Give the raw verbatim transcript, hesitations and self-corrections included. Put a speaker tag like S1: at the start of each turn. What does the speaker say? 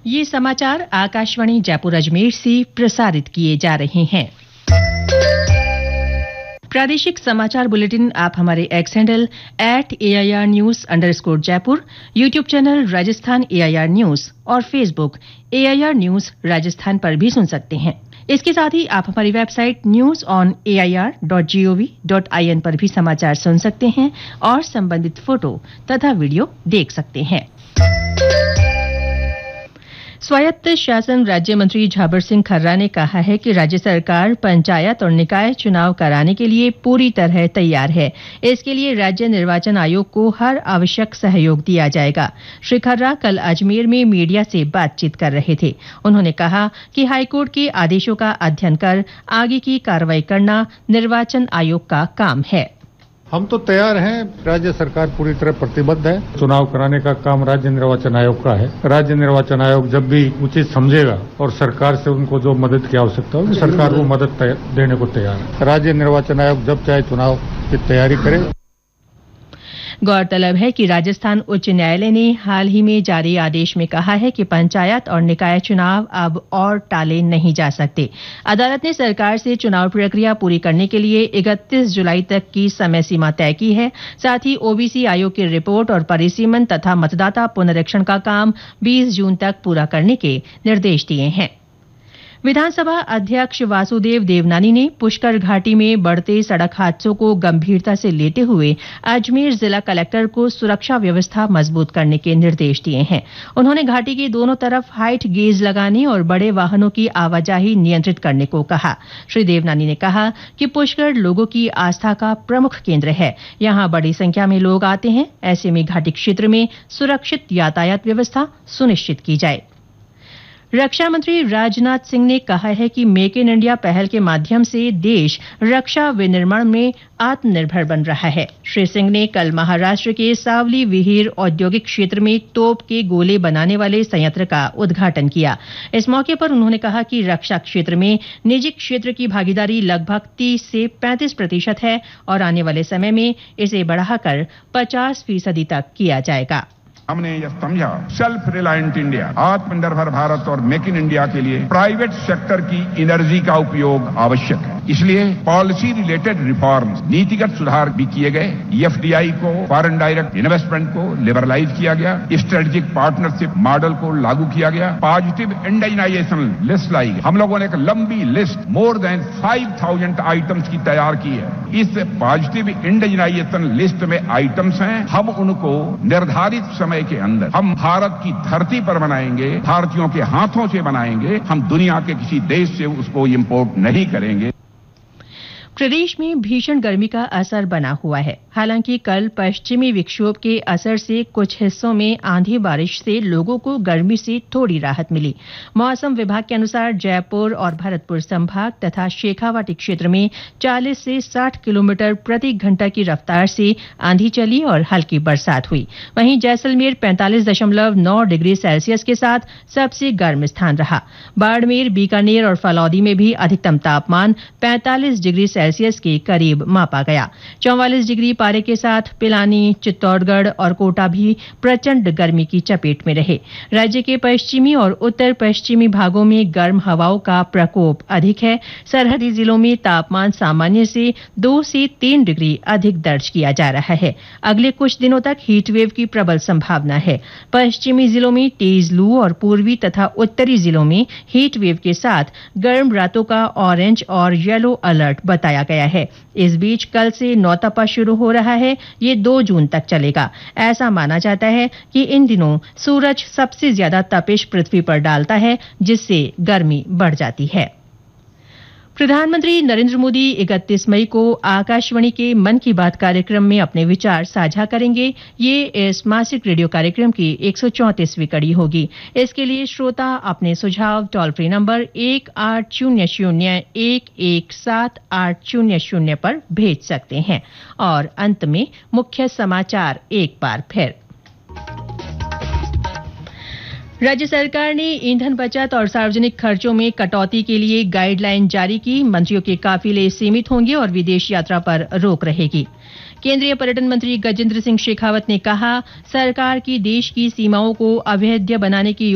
S1: ये समाचार आकाशवाणी जयपुर अजमेर से प्रसारित किए जा रहे हैं। प्रादेशिक समाचार बुलेटिन आप हमारे x handle at A I R news under score Jaipur, YouTube channel Rajasthan A I R news और Facebook A I R news Rajasthan पर भी सुन सकते हैं। इसके साथ ही आप हमारी website news on A I R dot G O V dot I N पर भी समाचार सुन सकते हैं और संबंधित फोटो तथा वीडियो देख सकते हैं। स्वायत्त शासन राज्य मंत्री झाबर सिंह खर्रा ने कहा है कि राज्य सरकार पंचायत और निकाय चुनाव कराने के लिए पूरी तरह तैयार है। इसके लिए राज्य निर्वाचन आयोग को हर आवश्यक सहयोग दिया जाएगा। श्री खर्रा कल अजमेर में मीडिया से बातचीत कर रहे थे। उन्होंने कहा कि हाईकोर्ट के आदेशों का अध्ययन कर आगे की कार्रवाई करना निर्वाचन आयोग का काम है।
S2: हम तो तैयार हैं, राज्य सरकार पूरी तरह प्रतिबद्ध है। चुनाव कराने का काम राज्य निर्वाचन आयोग का है। राज्य निर्वाचन आयोग जब भी उचित समझेगा और सरकार से उनको जो मदद की आवश्यकता होगी, सरकार वो मदद देने को तैयार है। राज्य निर्वाचन आयोग जब चाहे चुनाव की तैयारी करे।
S1: गौरतलब है कि राजस्थान उच्च न्यायालय ने हाल ही में जारी आदेश में कहा है कि पंचायत और निकाय चुनाव अब और टाले नहीं जा सकते। अदालत ने सरकार से चुनाव प्रक्रिया पूरी करने के लिए इकतीस जुलाई तक की समय सीमा तय की है। साथ ही ओ बी सी आयोग की रिपोर्ट और परिसीमन तथा मतदाता पुनरीक्षण का काम बीस जून तक पूरा करने के निर्देश दिए हैं। विधानसभा अध्यक्ष वासुदेव देवनानी ने पुष्कर घाटी में बढ़ते सड़क हादसों को गंभीरता से लेते हुए अजमेर जिला कलेक्टर को सुरक्षा व्यवस्था मजबूत करने के निर्देश दिए हैं। उन्होंने घाटी के दोनों तरफ हाइट गेज लगाने और बड़े वाहनों की आवाजाही नियंत्रित करने को कहा। श्री देवनानी ने कहा कि पुष्कर लोगों की आस्था का प्रमुख केंद्र है। यहां बड़ी संख्या में लोग आते हैं। ऐसे में घाटी क्षेत्र में सुरक्षित यातायात व्यवस्था सुनिश्चित की जाए। रक्षा मंत्री राजनाथ सिंह ने कहा है कि मेक इन इंडिया पहल के माध्यम से देश रक्षा विनिर्माण में आत्मनिर्भर बन रहा है। श्री सिंह ने कल महाराष्ट्र के सावली विहीर औद्योगिक क्षेत्र में तोप के गोले बनाने वाले संयंत्र का उद्घाटन किया। इस मौके पर उन्होंने कहा कि रक्षा क्षेत्र में निजी क्षेत्र की भागीदारी लगभग तीस से पैंतीस प्रतिशत है और आने वाले समय में इसे बढ़ाकर पचास फीसदी तक किया जाएगा।
S3: हमने यह समझा सेल्फ रिलायंट इंडिया, आत्मनिर्भर भारत और मेक इन इंडिया के लिए प्राइवेट सेक्टर की एनर्जी का उपयोग आवश्यक है। इसलिए पॉलिसी रिलेटेड रिफॉर्म्स, नीतिगत सुधार भी किए गए। एफ डी आई को, फॉरेन डायरेक्ट इन्वेस्टमेंट को लिबरलाइज किया गया। स्ट्रेटेजिक पार्टनरशिप मॉडल को लागू किया गया। पॉजिटिव इंडिजिनाइजेशन लिस्ट लाई। हम लोगों ने एक लंबी list more than five thousand items की तैयार की है। इस पॉजिटिव इंडिजिनाइजेशन लिस्ट में आइटम्स हैं, हम उनको निर्धारित समय के अंदर हम भारत की धरती पर बनाएंगे, भारतीयों के हाथों से बनाएंगे। हम दुनिया के किसी देश से उसको इंपोर्ट नहीं करेंगे।
S1: प्रदेश में भीषण गर्मी का असर बना हुआ है। हालांकि कल पश्चिमी विक्षोभ के असर से कुछ हिस्सों में आंधी बारिश से लोगों को गर्मी से थोड़ी राहत मिली। मौसम विभाग के अनुसार जयपुर और भरतपुर संभाग तथा शेखावाटी क्षेत्र में चालीस से साठ किलोमीटर प्रति घंटा की रफ्तार से आंधी चली और हल्की बरसात हुई। वहीं जैसलमेर पैंतालीस दशमलव नौ डिग्री सेल्सियस के साथ सबसे गर्म स्थान रहा। बाड़मेर, बीकानेर और फलौदी में भी अधिकतम तापमान पैंतालीस डिग्री सेल्सियस के करीब मापा गया। चौवालीस डिग्री पारे के साथ पिलानी, चित्तौड़गढ़ और कोटा भी प्रचंड गर्मी की चपेट में रहे। राज्य के पश्चिमी और उत्तर पश्चिमी भागों में गर्म हवाओं का प्रकोप अधिक है। सरहदी जिलों में तापमान सामान्य से दो से तीन डिग्री अधिक दर्ज किया जा रहा है। अगले कुछ दिनों तक हीटवेव की प्रबल संभावना है। पश्चिमी जिलों में तेज लू और पूर्वी तथा उत्तरी जिलों में हीटवेव के साथ गर्म रातों का ऑरेंज और येलो अलर्ट बताया गया है। इस बीच कल से नौतपा शुरू हो रहा है। ये दो जून तक चलेगा। ऐसा माना जाता है कि इन दिनों सूरज सबसे ज्यादा तपिश पृथ्वी पर डालता है, जिससे गर्मी बढ़ जाती है। प्रधानमंत्री नरेंद्र मोदी इकतीस मई को आकाशवाणी के मन की बात कार्यक्रम में अपने विचार साझा करेंगे। ये इस मासिक रेडियो कार्यक्रम की एक सौ चौंतीसवीं कड़ी होगी। इसके लिए श्रोता अपने सुझाव टोल फ्री नंबर एक आठ शून्य शून्य एक एक सात आठ शून्य शून्य पर भेज सकते हैं। और अंत में मुख्य समाचार एक बार फिर। राज्य सरकार ने ईंधन बचत और सार्वजनिक खर्चों में कटौती के लिए गाइडलाइन जारी की। मंत्रियों के काफिले सीमित होंगे और विदेश यात्रा पर रोक रहेगी। केंद्रीय पर्यटन मंत्री गजेंद्र सिंह शेखावत ने कहा, सरकार की देश की सीमाओं को अभेद्य बनाने की